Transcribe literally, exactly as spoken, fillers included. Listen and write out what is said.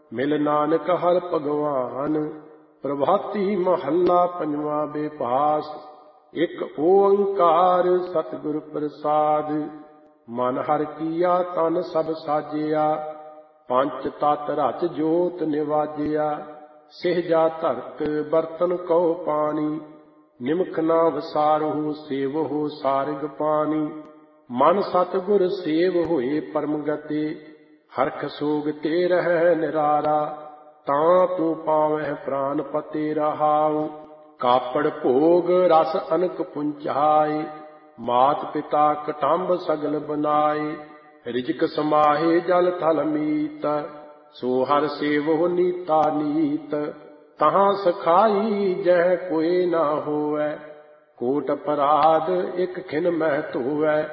ਮਿਲ ਨਾਨਕ ਹਰ ਭਗਵਾਨ। ਪ੍ਰਭਾਤੀ ਮਹੱਲਾ ਪੰਜਵਾਂ ਬੇਭਾਸ। ਇੱਕ ਓੰਕਾਰ ਸਤਿਗੁਰ ਪ੍ਰਸਾਦ। ਮਨ ਹਰਿ ਕੀਆ ਤਨ ਸਭ ਸਾਜਿਆ। ਪੰਚ ਤਤ ਰਚ ਜੋਤ ਨਿਵਾਜਿਆ। ਸਿਹਜਾ ਧਰਤ ਬਰਤਨ ਕਉ ਪਾਣੀ। ਨਿਮਖ ਨਾ ਵਸਾਰਹੁ ਸੇਵਹੁ ਸਾਰਿਗ ਪਾਣੀ। ਮਨ ਸਤਿਗੁਰ ਸੇਵ ਹੋਏ ਪਰਮ ਗਤੇ। ਹਰਖ ਸੋਗ ਤੇ ਰਹਿ ਨਿਰਾਰਾ। ਤਾਂ ਤੂੰ ਪਾਵਹਿ ਪ੍ਰਾਨ ਪਤੇ ਰਹਾਉ। ਕਾਪੜ ਭੋਗ ਰਸ ਅਨਕ ਪੁੰਚਾਏ। ਮਾਤ ਪਿਤਾ ਕਟੰਬ ਸਗਲ ਬਨਾਏ। ਰਿਜਕ ਸਮਾਹੇ ਜਲ ਥਲ ਮੀਤ। ਸੋ ਹਰ ਸੇਵਹੁ ਨੀਤਾ ਨੀਤ। ਤਹਾਂ ਸਖਾਈ ਜਹ ਕੋਇ ਨਾ ਹੋਵੈ। ਕੋਟ ਅਪਰਾਧ ਇਕ ਖਿਨ ਮਹਿ ਧੋਵੈ।